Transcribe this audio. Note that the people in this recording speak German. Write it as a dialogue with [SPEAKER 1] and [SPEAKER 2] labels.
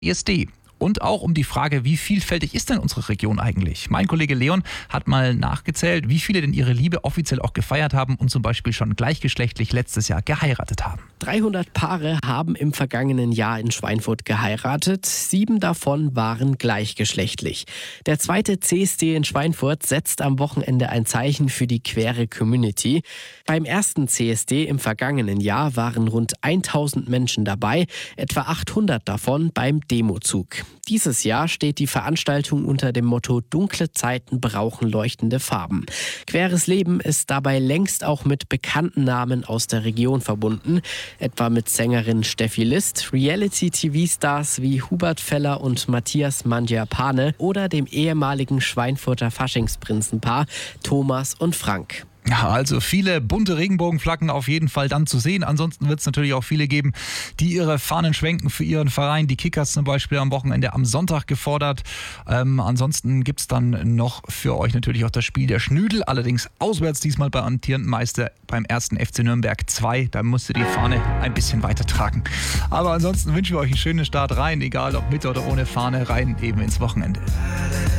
[SPEAKER 1] ESD. Und auch um die Frage, wie vielfältig ist denn unsere Region eigentlich? Mein Kollege Leon hat mal nachgezählt, wie viele denn ihre Liebe offiziell auch gefeiert haben und zum Beispiel schon gleichgeschlechtlich letztes Jahr geheiratet haben.
[SPEAKER 2] 300 Paare haben im vergangenen Jahr in Schweinfurt geheiratet. 7 davon waren gleichgeschlechtlich. Der zweite CSD in Schweinfurt setzt am Wochenende ein Zeichen für die queere Community. Beim ersten CSD im vergangenen Jahr waren rund 1000 Menschen dabei, etwa 800 davon beim Demozug. Dieses Jahr steht die Veranstaltung unter dem Motto „Dunkle Zeiten brauchen leuchtende Farben". Queeres Leben ist dabei längst auch mit bekannten Namen aus der Region verbunden, etwa mit Sängerin Steffi List, Reality-TV-Stars wie Hubert Feller und Matthias Mangiapane oder dem ehemaligen Schweinfurter Faschingsprinzenpaar Thomas und Frank.
[SPEAKER 1] Ja, also viele bunte Regenbogenflaggen auf jeden Fall dann zu sehen. Ansonsten wird es natürlich auch viele geben, die ihre Fahnen schwenken für ihren Verein. Die Kickers zum Beispiel am Wochenende am Sonntag gefordert. Ansonsten gibt es dann noch für euch natürlich auch das Spiel der Schnüdel. Allerdings auswärts diesmal bei amtierenden Meister beim 1. FC Nürnberg 2. Da musst du die Fahne ein bisschen weiter tragen. Aber ansonsten wünschen wir euch einen schönen Start rein, egal ob mit oder ohne Fahne, rein eben ins Wochenende.